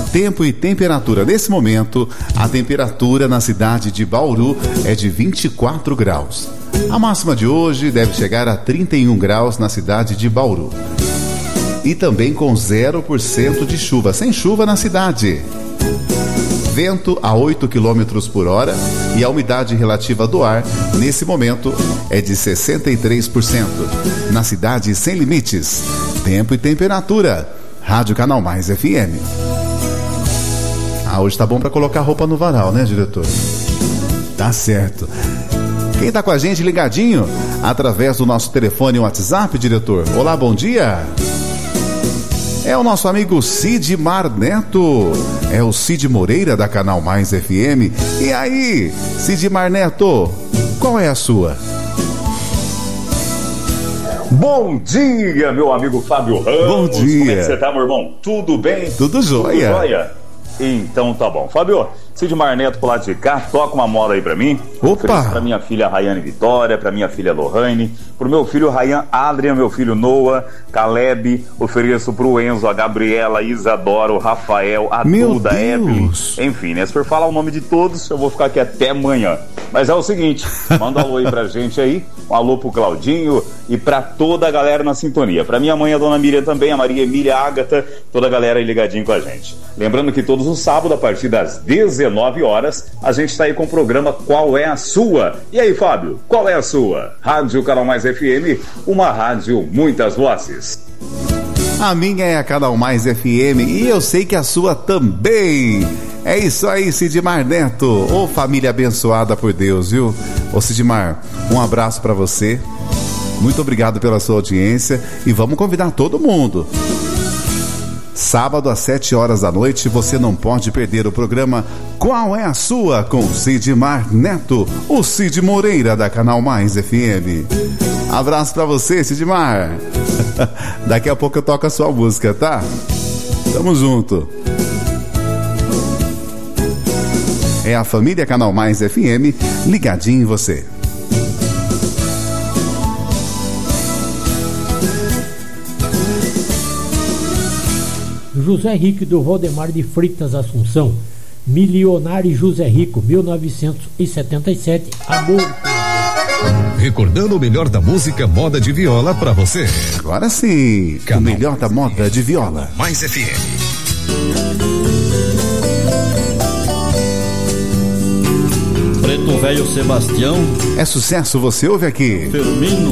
Tempo e temperatura. Nesse momento, a temperatura na cidade de Bauru é de 24 graus. A máxima de hoje deve chegar a 31 graus na cidade de Bauru. E também com 0% de chuva, sem chuva na cidade. Vento a 8 km por hora e a umidade relativa do ar, nesse momento, é de 63%. Na cidade sem limites. Tempo e temperatura. Rádio Canal Mais FM. Hoje tá bom pra colocar roupa no varal, né, diretor? Tá certo. Quem tá com a gente ligadinho através do nosso telefone e WhatsApp, diretor? Olá, bom dia. É o nosso amigo Sidmar Neto. É o Cid Moreira da Canal Mais FM. E aí, Sidmar Neto, qual é a sua? Bom dia, meu amigo Fábio Ramos. Bom dia. Como é que você tá, meu irmão? Tudo bem? Tudo jóia. Tudo jóia? Então tá bom. Fábio, Sidmar Neto pro lado de cá, toca uma moda aí pra mim. Opa! Pra minha filha Rayane Vitória, pra minha filha Lohane, pro meu filho Ryan Adrian, meu filho Noah, Caleb, ofereço pro Enzo, a Gabriela, a Isadora, o Rafael, a Duda, a Evelyn. Enfim, né? Se for falar o nome de todos, eu vou ficar aqui até amanhã. Mas é o seguinte, manda um alô aí pra gente aí, um alô pro Claudinho e pra toda a galera na sintonia. Pra minha mãe, a dona Miriam também, a Maria Emília, a Ágata, toda a galera aí ligadinho com a gente. Lembrando que todos os sábados, a partir das 19 horas, a gente tá aí com o programa Qual é a Sua? E aí, Fábio, qual é a sua? Rádio Canal Mais FM, uma rádio, muitas vozes. A minha é a Canal Mais FM e eu sei que a sua também. É isso aí, Sidmar Neto. Ô, família abençoada por Deus, viu? Ô, Sidmar, um abraço pra você. Muito obrigado pela sua audiência e vamos convidar todo mundo. Sábado às 7 horas da noite, você não pode perder o programa Qual é a Sua? Com Sidmar Neto, o Cid Moreira da Canal Mais FM. Abraço pra você, Sidmar. Daqui a pouco eu toco a sua música, tá? Tamo junto. É a família Canal Mais FM ligadinho em você. José Rico do Valdemar de Freitas Assunção, Milionário José Rico, 1977, Amor. Recordando o melhor da música moda de viola pra você. Agora sim, Canal o melhor da moda de viola. Mais FM. Preto Velho Sebastião. É sucesso, você ouve aqui. Firmino.